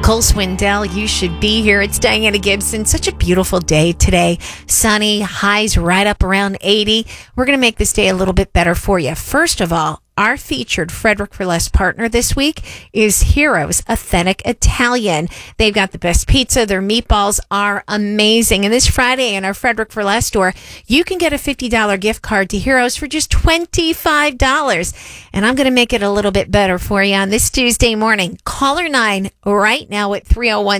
Cole Swindell, you should be here. It's Diana Gibson. Such a beautiful day today. Sunny, highs right up around 80. We're going to make this day a little bit better for you. First of all, our featured Frederick for Less partner this week is Heroes Authentic Italian. They've got the best pizza. Their meatballs are amazing. And this Friday in our Frederick for Less store, you can get a $50 gift card to Heroes for just $25. And I'm going to make it a little bit better for you on this Tuesday morning. Caller 9 right now at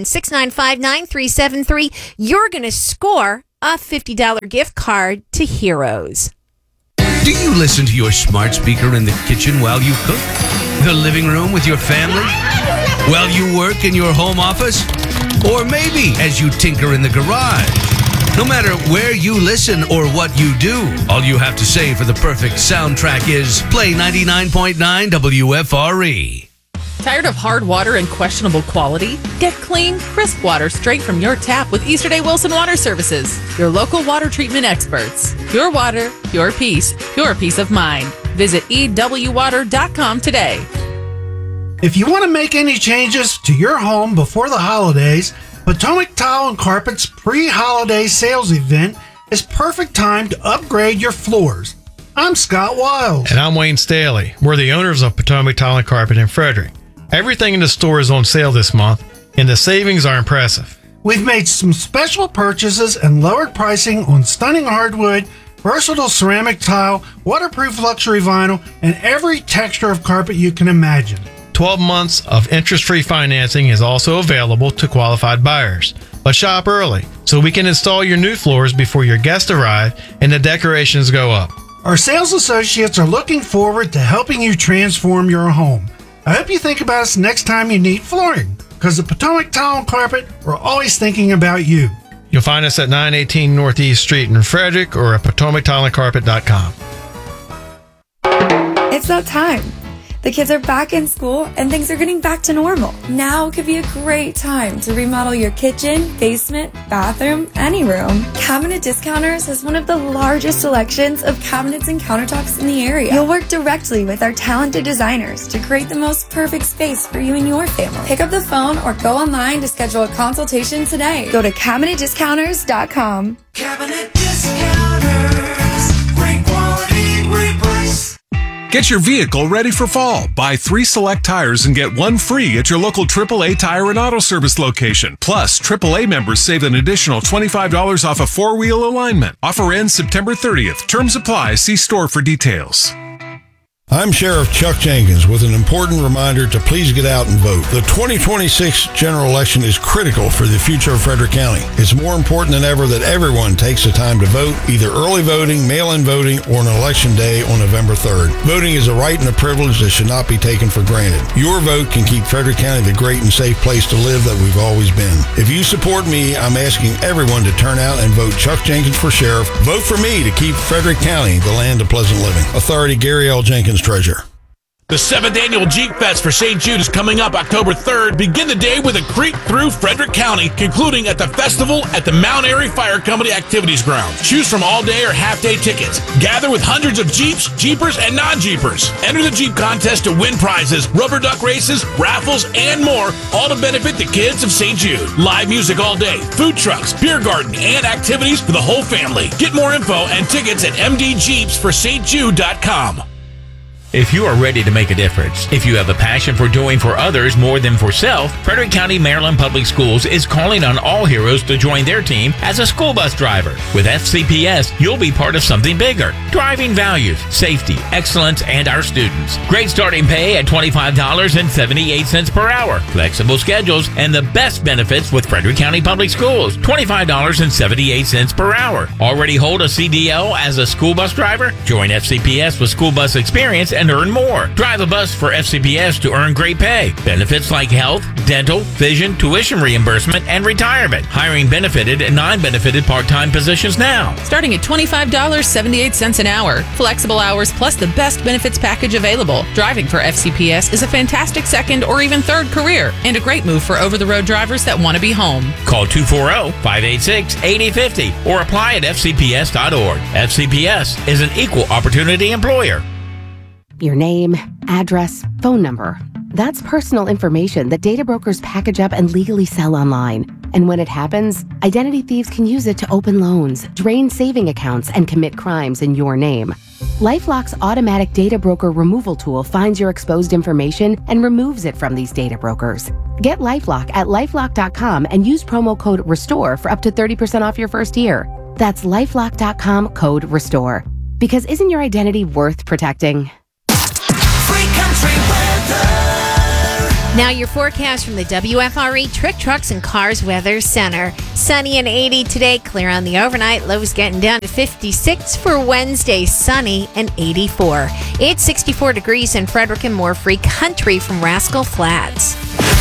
301-695-9373. You're going to score a $50 gift card to Heroes. Do you listen to your smart speaker in the kitchen while you cook? The living room with your family? While you work in your home office? Or maybe as you tinker in the garage? No matter where you listen or what you do, all you have to say for the perfect soundtrack is play 99.9 WFRE. Tired of hard water and questionable quality? Get clean, crisp water straight from your tap with Easterday Wilson Water Services, your local water treatment experts. Pure water, pure peace of mind. Visit EWWater.com today. If you want to make any changes to your home before the holidays, Potomac Tile and Carpet's pre-holiday sales event is perfect time to upgrade your floors. I'm Scott Wiles. And I'm Wayne Staley. We're the owners of Potomac Tile and Carpet in Frederick. Everything in the store is on sale this month, and the savings are impressive. We've made some special purchases and lowered pricing on stunning hardwood, versatile ceramic tile, waterproof luxury vinyl, and every texture of carpet you can imagine. 12 months of interest-free financing is also available to qualified buyers. But shop early so we can install your new floors before your guests arrive and the decorations go up. Our sales associates are looking forward to helping you transform your home. I hope you think about us next time you need flooring, because at Potomac Tile and Carpet, we're always thinking about you. You'll find us at 918 Northeast Street in Frederick or at PotomacTileandCarpet.com. It's that time. The kids are back in school and things are getting back to normal. Now could be a great time to remodel your kitchen, basement, bathroom, any room. Cabinet Discounters has one of the largest selections of cabinets and countertops in the area. You'll work directly with our talented designers to create the most perfect space for you and your family. Pick up the phone or go online to schedule a consultation today. Go to CabinetDiscounters.com. Cabinet Discounters. Great quality, great price. Get your vehicle ready for fall. Buy 3 select tires and get 1 free at your local AAA Tire and Auto Service location. Plus, AAA members save an additional $25 off a 4-wheel alignment. Offer ends September 30th. Terms apply. See store for details. I'm Sheriff Chuck Jenkins with an important reminder to please get out and vote. The 2026 general election is critical for the future of Frederick County. It's more important than ever that everyone takes the time to vote, either early voting, mail-in voting, or on Election Day on November 3rd. Voting is a right and a privilege that should not be taken for granted. Your vote can keep Frederick County the great and safe place to live that we've always been. If you support me, I'm asking everyone to turn out and vote Chuck Jenkins for sheriff. Vote for me to keep Frederick County the land of pleasant living. Authority Gary L. Jenkins, Treasurer. The 7th Annual Jeep Fest for St. Jude is coming up October 3rd. Begin the day with a creep through Frederick County, concluding at the festival at the Mount Airy Fire Company Activities Ground. Choose from all-day or half-day tickets. Gather with hundreds of Jeeps, Jeepers, and non-Jeepers. Enter the Jeep contest to win prizes, rubber duck races, raffles, and more, all to benefit the kids of St. Jude. Live music all day, food trucks, beer garden, and activities for the whole family. Get more info and tickets at mdjeepsforstjude.com. If you are ready to make a difference, if you have a passion for doing for others more than for self, Frederick County Maryland Public Schools is calling on all heroes to join their team as a school bus driver. With FCPS, you'll be part of something bigger. Driving values, safety, excellence, and our students. Great starting pay at $25.78 per hour. Flexible schedules and the best benefits with Frederick County Public Schools. $25.78 per hour. Already hold a CDL as a school bus driver? Join FCPS with school bus experience and earn more. Drive a bus for FCPS to earn great pay. Benefits like health, dental, vision, tuition reimbursement, and retirement. Hiring benefited and non-benefited part-time positions now. Starting at $25.78 an hour. Flexible hours plus the best benefits package available. Driving for FCPS is a fantastic second or even third career and a great move for over-the-road drivers that want to be home. Call 240-586-8050 or apply at fcps.org. FCPS is an equal opportunity employer. Your name, address, phone number. That's personal information that data brokers package up and legally sell online. And when it happens, identity thieves can use it to open loans, drain saving accounts, and commit crimes in your name. LifeLock's automatic data broker removal tool finds your exposed information and removes it from these data brokers. Get LifeLock at LifeLock.com and use promo code RESTORE for up to 30% off your first year. That's LifeLock.com, code RESTORE. Because isn't your identity worth protecting? Free country weather. Now your forecast from the WFRE Trick Trucks and Cars Weather Center. Sunny and 80 today, clear on the overnight. Lows getting down to 56 for Wednesday, sunny and 84. It's 64 degrees in Frederick and more free country from Rascal Flats.